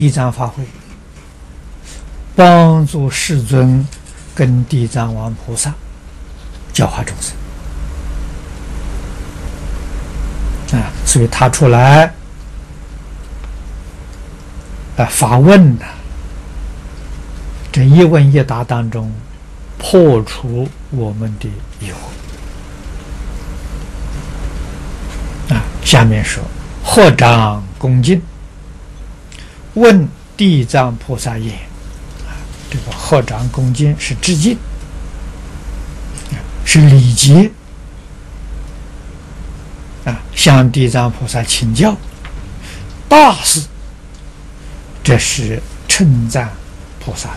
地藏法会，帮助世尊跟地藏王菩萨教化众生所以他出来发问这一问一答当中，破除我们的疑惑下面说：合掌恭敬，问地藏菩萨言。这个合掌恭敬是致敬，是礼节向地藏菩萨请教大事，这是称赞菩萨，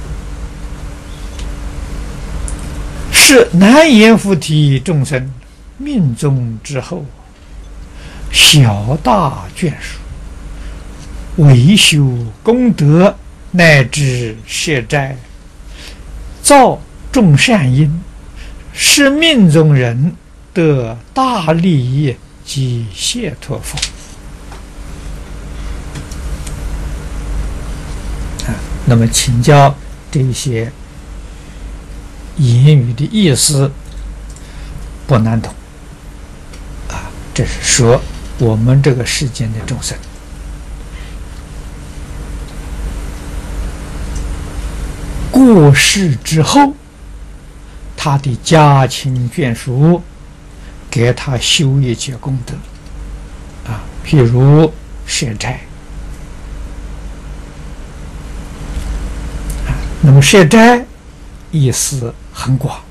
是难言菩提众生命中之后，小大眷属，为修功德，乃至摄斋，造众善因，使命中人得大利益及解脱福。那么请教这些言语的意思不难懂这是说我们这个世间的众生过世之后，他的家亲眷属给他修一切功德譬如摄斋那么摄斋意思很广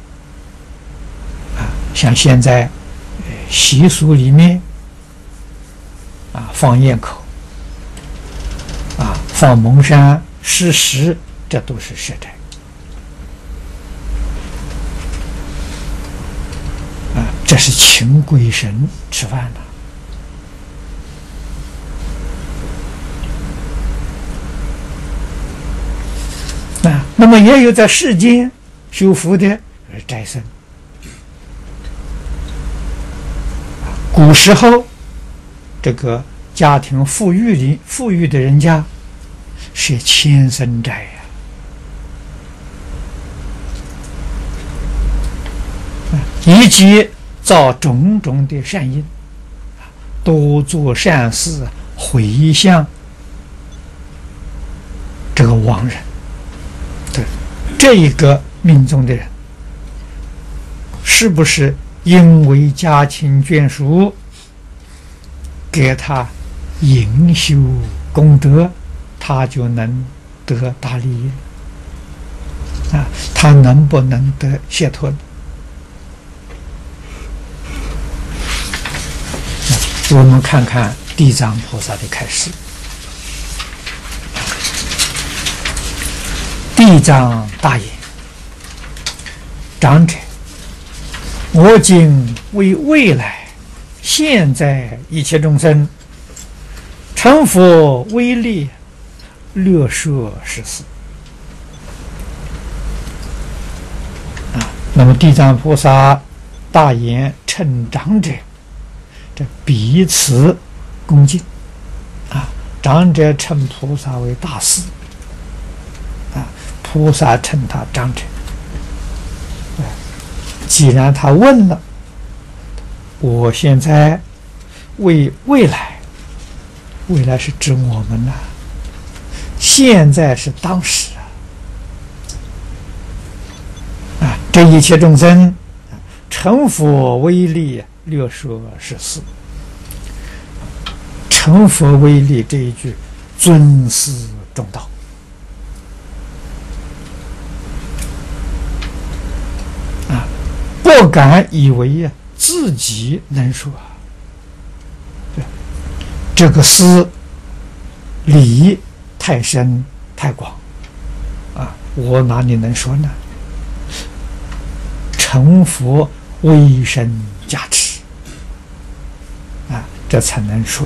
像现在习俗里面放焰口放蒙山施食，这都是摄斋这是请鬼神吃饭那么也有在世间修福的斋僧古时候这个家庭富裕的人家是千僧斋以及造种种的善因，多做善事，回向这个亡人，对这一个命中的人，是不是因为家亲眷属给他营修功德，他就能得大利益他能不能得解脱呢？我们看看地藏菩萨的开示。地藏大言：长者，我今为未来现在一切众生成佛威力，略说是事那么地藏菩萨大言称长者，这彼此恭敬长者称菩萨为大士菩萨称他长者既然他问了，我现在为未来是指我们现在是当时这一切众生成佛威力，略说是事。成佛威力这一句尊师重道不敢以为自己能说这个师理太深太广我哪里能说呢？成佛威神加持这才能说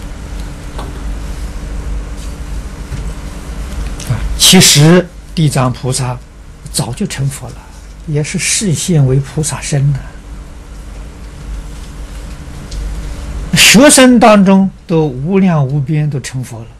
其实地藏菩萨早就成佛了，也是示现为菩萨身学生当中都无量无边都成佛了